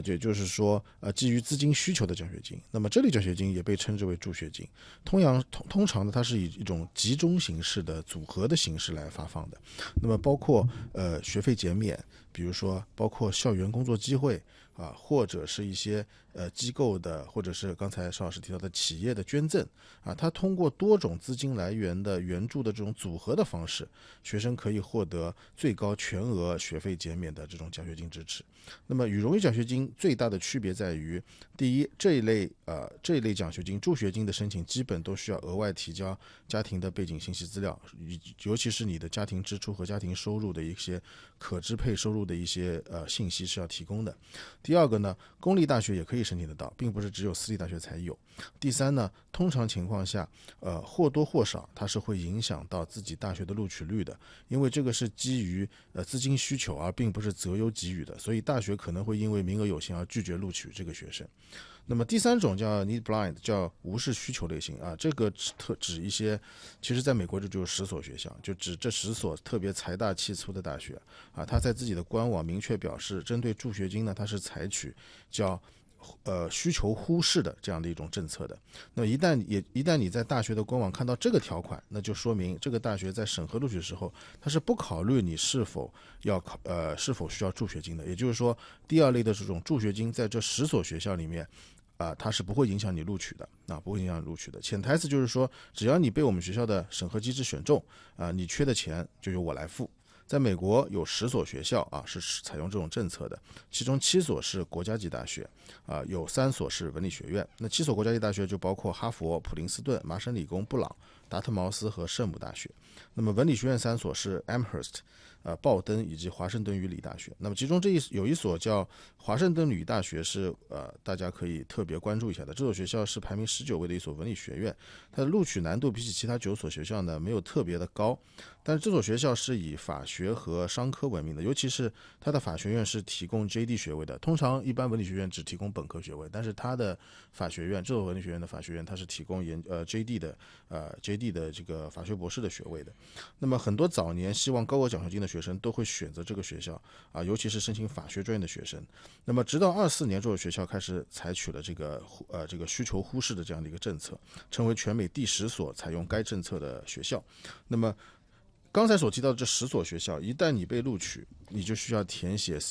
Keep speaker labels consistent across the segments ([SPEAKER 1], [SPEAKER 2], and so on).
[SPEAKER 1] 也就是说基于资金需求的奖学金。那么这类奖学金也被称之为助学金。通常呢，它是以一种集中形式的组合的形式来发放的。那么包括学费减免，比如说包括校园工作机会啊，或者是一些机构的，或者是刚才邵老师提到的企业的捐赠啊，它通过多种资金来源的援助的这种组合的方式，学生可以获得最高全额学费减免的这种奖学金支持。那么与荣誉奖学金最大的区别在于，第一，这一类奖学金助学金的申请基本都需要额外提交家庭的背景信息资料，尤其是你的家庭支出和家庭收入的一些可支配收入的一些信息是要提供的。第二个呢，公立大学也可以申请得到，并不是只有私立大学才有。第三呢，通常情况下或多或少它是会影响到自己大学的录取率的，因为这个是基于资金需求，而并不是择优给予的，所以大学可能会因为名额有限而拒绝录取这个学生。那么第三种叫 need blind， 叫无视需求类型啊，这个指一些，其实在美国就只有10所学校，就指这10所特别财大气粗的大学啊，他在自己的官网明确表示，针对助学金呢，它是采取叫需求忽视的这样的一种政策的。那一旦你在大学的官网看到这个条款，那就说明这个大学在审核录取的时候，它是不考虑你是否需要助学金的。也就是说，第二类的这种助学金在这10所学校里面它是不会影响你录取的不会影响你录取的。潜台词就是说，只要你被我们学校的审核机制选中你缺的钱就由我来付。在美国有10所学校是采用这种政策的，其中7所是国家级大学有3所是文理学院。那7所国家级大学就包括哈佛、普林斯顿、麻省理工、布朗、达特茅斯和圣母大学。那么文理学院3所是 Amherst、鲍登以及华盛顿语理大学。那么其中有一所叫华盛顿语大学是大家可以特别关注一下的。这所学校是排名19位的一所文理学院，它的录取难度比起其他9所学校呢没有特别的高，但是这所学校是以法学和商科闻名的，尤其是它的法学院是提供 JD 学位的。通常一般文理学院只提供本科学位，但是它的法学院，这所文理学院的法学院它是提供JD 的这个法学博士的学位的。那么很多早年希望高额奖学金的学生都会选择这个学校尤其是申请法学专业的学生。那么直到24年，这所学校开始采取了这个需求忽视的这样的一个政策，成为全美第10所采用该政策的学校。那么刚才所提到的这10所学校，一旦你被录取，你就需要填写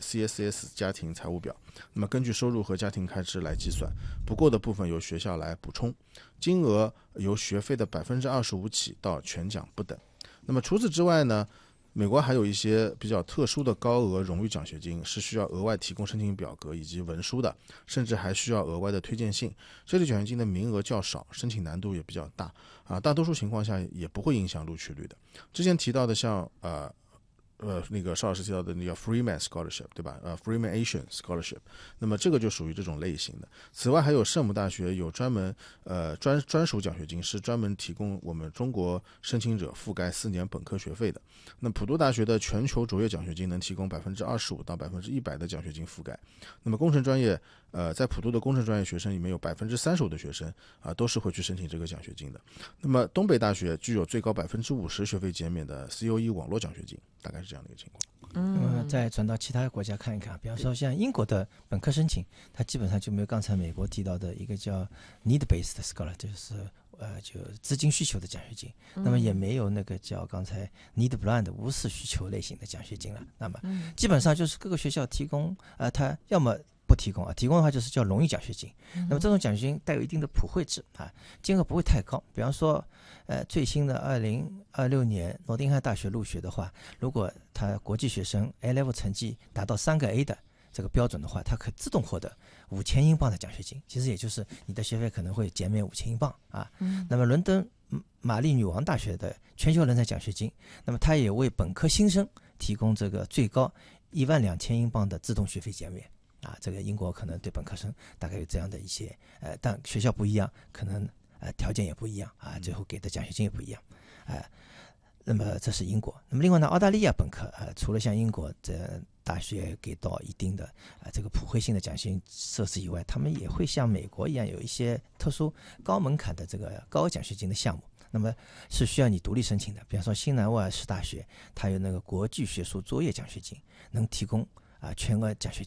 [SPEAKER 1] CSS 家庭财务表，那么根据收入和家庭开支来计算，不够的部分由学校来补充，金额由学费的25%起到全奖不等。那么除此之外呢，美国还有一些比较特殊的高额荣誉奖学金是需要额外提供申请表格以及文书的，甚至还需要额外的推荐信。这类奖学金的名额较少，申请难度也比较大大多数情况下也不会影响录取率的。之前提到的像那个邵老师提到的那个 Freeman Scholarship 对吧Freeman Asian Scholarship， 那么这个就属于这种类型的。此外还有圣母大学有专门专属奖学金，是专门提供我们中国申请者覆盖4年本科学费的。那普渡大学的全球卓越奖学金能提供25%到100%的奖学金覆盖。那么工程专业在普渡的工程专业学生里面有35%的学生都是会去申请这个奖学金的。那么东北大学具有最高50%学费减免的 COE 网络奖学金，大概是这样的一个情况。
[SPEAKER 2] 再转到其他国家看一看，比方说像英国的本科申请，它基本上就没有刚才美国提到的一个叫 need-based scholar， 就资金需求的奖学金，那么也没有那个叫刚才 need blind 无视需求类型的奖学金了。那么基本上就是各个学校提供它要么不提供提供的话就是叫荣誉奖学金。那么这种奖学金带有一定的普惠制金额不会太高。比方说最新的2026年诺丁汉大学入学的话，如果他国际学生 A level 成绩达到3个 A 的这个标准的话，他可以自动获得5000英镑的奖学金，其实也就是你的学费可能会减免5000英镑那么伦敦玛丽女王大学的全球人才奖学金，那么它也为本科新生提供这个最高12000英镑的自动学费减免这个英国可能对本科生大概有这样的一些但学校不一样，可能条件也不一样最后给的奖学金也不一样那么这是英国。那么另外呢，澳大利亚本科除了像英国这大学给到一定的这个普惠性的奖学金设施以外，他们也会像美国一样有一些特殊高门槛的这个高额奖学金的项目，那么是需要你独立申请的。比方说新南威尔士大学它有那个国际学术卓越奖学金，能提供全额奖学金。那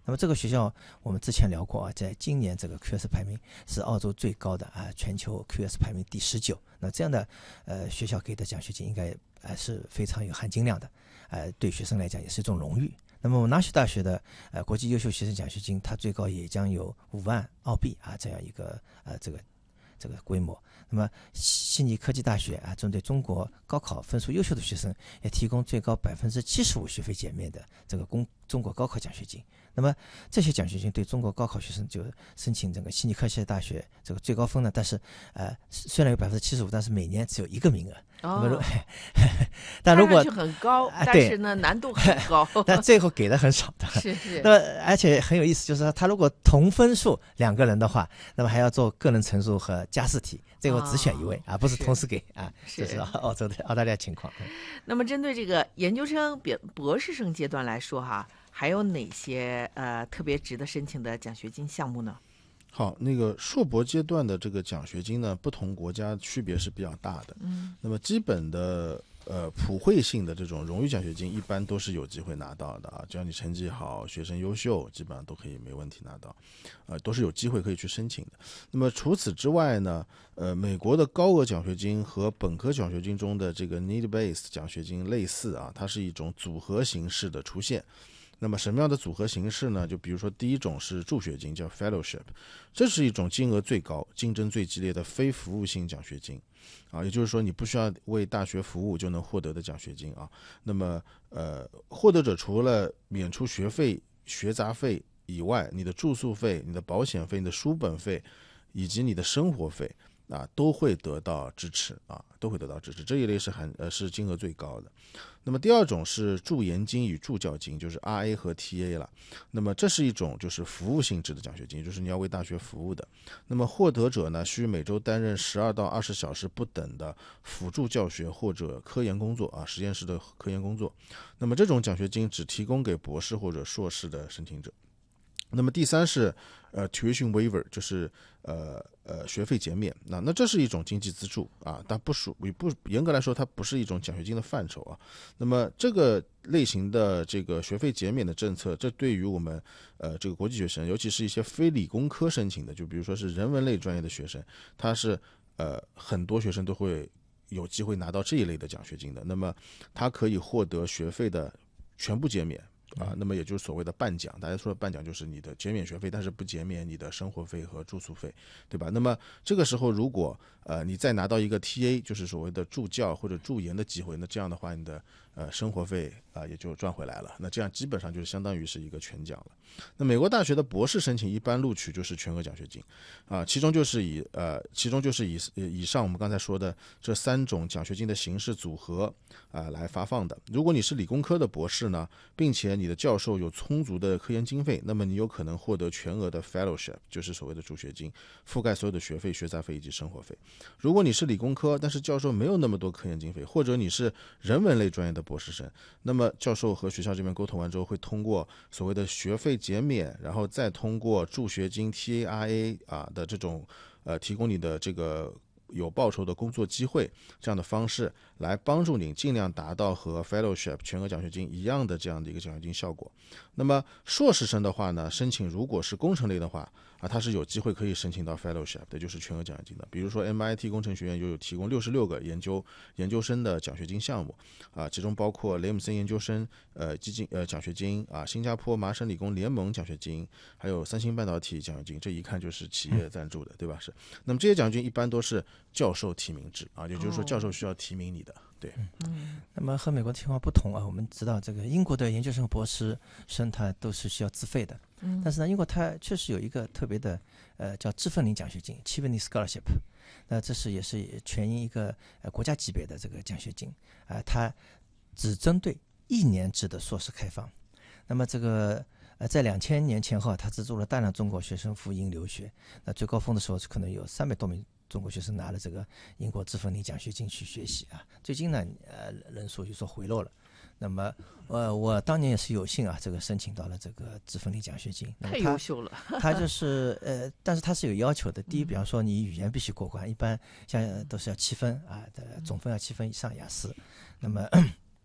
[SPEAKER 2] 那么这个学校我们之前聊过啊，在今年这个 QS 排名是澳洲最高的啊，全球 QS 排名第19。那这样的学校给的奖学金应该是非常有含金量的，对学生来讲也是一种荣誉。那么纳什大学的国际优秀学生奖学金，它最高也将有5万澳币啊这样一个这个规模。那么悉尼科技大学啊，针对中国高考分数优秀的学生，也提供最高75%学费减免的这个中国高考奖学金。那么这些奖学金对中国高考学生就申请这个悉尼科技大学这个最高分呢，但是虽然有75%，但是每年只有1个名额。
[SPEAKER 3] 哦，
[SPEAKER 2] 但如果
[SPEAKER 3] 看上去很高，但是呢难度很高，
[SPEAKER 2] 但最后给的很少的。
[SPEAKER 3] 是。
[SPEAKER 2] 那么而且很有意思，就是他如果同分数2个人的话，那么还要做个人陈述和加试题，最后只选1位不是同时给啊。这是澳大利亚情况。
[SPEAKER 3] 那么针对这个研究生、博士生阶段来说哈，还有哪些特别值得申请的奖学金项目呢？
[SPEAKER 1] 好，那个硕博阶段的这个奖学金呢，不同国家区别是比较大的。那么基本的普惠性的这种荣誉奖学金，一般都是有机会拿到的啊，只要你成绩好、学生优秀，基本上都可以没问题拿到，都是有机会可以去申请的。那么除此之外呢，美国的高额奖学金和本科奖学金中的这个 need-based 奖学金类似啊，它是一种组合形式的出现。那么什么样的组合形式呢？就比如说第一种是助学金，叫 fellowship， 这是一种金额最高、竞争最激烈的非服务性奖学金啊，也就是说你不需要为大学服务就能获得的奖学金啊。那么获得者除了免除学费、学杂费以外，你的住宿费、你的保险费、你的书本费以及你的生活费都会得到支持啊，都会得到支持。这一类是金额最高的。那么第二种是助研金与助教金，就是 RA 和 TA 了。那么这是一种就是服务性质的奖学金，就是你要为大学服务的。那么获得者呢，需每周担任12到20小时不等的辅助教学或者科研工作啊，实验室的科研工作。那么这种奖学金只提供给博士或者硕士的申请者。那么第三是tuition waiver， 就是学费减免。那这是一种经济资助啊，但严格来说它不是一种奖学金的范畴啊。那么这个类型的这个学费减免的政策，这对于我们这个国际学生，尤其是一些非理工科申请的，就比如说是人文类专业的学生，他是很多学生都会有机会拿到这一类的奖学金的。那么他可以获得学费的全部减免。那么也就是所谓的半奖，大家说的半奖就是你的减免学费，但是不减免你的生活费和住宿费，对吧？那么这个时候如果你再拿到一个 TA， 就是所谓的助教或者助研的机会，那这样的话你的生活费也就赚回来了，那这样基本上就是相当于是一个全奖了。那美国大学的博士申请一般录取就是全额奖学金其中就是以上我们刚才说的这3种奖学金的形式组合来发放的。如果你是理工科的博士呢，并且你的教授有充足的科研经费，那么你有可能获得全额的 fellowship， 就是所谓的助学金，覆盖所有的学费、学杂费以及生活费。如果你是理工科，但是教授没有那么多科研经费，或者你是人文类专业的博士生，那么教授和学校这边沟通完之后，会通过所谓的学费减免，然后再通过助学金 TARA 的这种提供你的这个有报酬的工作机会这样的方式，来帮助你尽量达到和 fellowship 全额奖学金一样的这样的一个奖学金效果。那么硕士生的话呢，申请如果是工程类的话它是有机会可以申请到 fellowship 的，就是全额奖学金的。比如说 MIT 工程学院有提供66个研究生的奖学金项目其中包括雷姆森研究生奖学金新加坡麻省理工联盟奖学金，还有三星半导体奖学金，这一看就是企业赞助的，对吧？是。那么这些奖学金一般都是教授提名制也就是说教授需要提名你的。对。
[SPEAKER 2] 那么和美国的情况不同我们知道这个英国的研究生和博士生他都是需要自费的。但是呢，英国它确实有一个特别的叫知分领奖学金 Chevening Scholarship， 那这也是全英一个国家级别的这个奖学金它只针对1年制的硕士开放。那么这个在2000年前后它资助了大量中国学生赴英留学，那最高峰的时候可能有300多名中国学生拿了这个英国知分领奖学金去学习最近呢人数有所回落了。那么我当年也是有幸这个申请到了这个知分领奖学金。
[SPEAKER 3] 太优秀了。
[SPEAKER 2] 它就是但是它是有要求的。第一，比方说你语言必须过关，一般像都是要7分总分要7分以上雅思。那么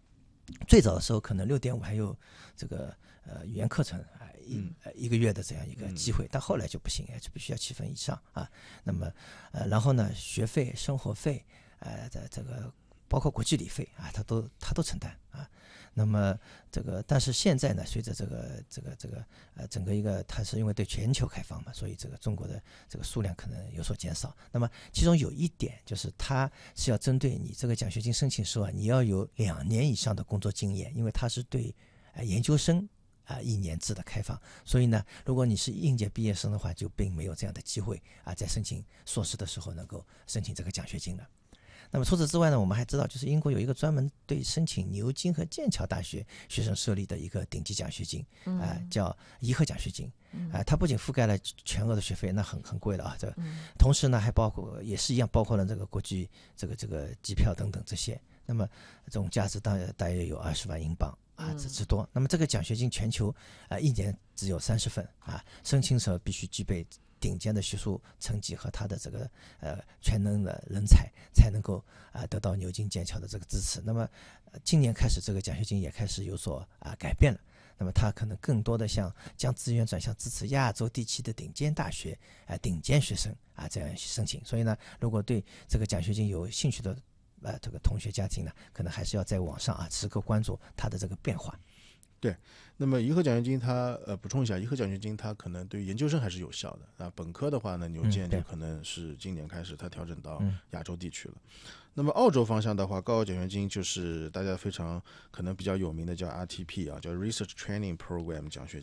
[SPEAKER 2] 最早的时候可能6.5还有这个语言课程啊，一个月的这样一个机会，但后来就不行，就必须要7分以上啊。那么然后呢，学费、生活费，这个包括国际礼费啊，他都承担啊。那么但是现在呢，随着整个一个，它是因为对全球开放嘛，所以这个中国的这个数量可能有所减少。那么其中有一点就是，它是要针对你这个奖学金申请时候啊，你要有2年以上的工作经验，因为它是对研究生1年制的开放，所以呢，如果你是应届毕业生的话，就并没有这样的机会在申请硕士的时候能够申请这个奖学金了。那么除此之外呢，我们还知道，就是英国有一个专门对申请牛津和剑桥大学学生设立的一个顶级奖学金，叫怡和奖学金，它不仅覆盖了全额的学费，那很贵了啊，同时呢还也是一样包括了这个国际这个机票等等这些，那么总价值大约有20万英镑之多。那么这个奖学金全球1年只有30份申请者必须具备顶尖的学术成绩和他的这个全能的人才，才能够得到牛津剑桥的这个支持。那么今年开始，这个奖学金也开始有所改变了。那么它可能更多的将资源转向支持亚洲地区的顶尖大学顶尖学生这样申请。所以呢，如果对这个奖学金有兴趣的这个同学家庭呢，可能还是要在网上时刻关注它的这个变化。
[SPEAKER 1] 对，那么怡和奖学金它补充一下，怡和奖学金它可能对于研究生还是有效的本科的话呢，牛剑就可能是今年开始它调整到亚洲地区了。那么澳洲方向的话，高额奖学金就是大家非常可能比较有名的叫 RTP 叫 Research Training Program 奖学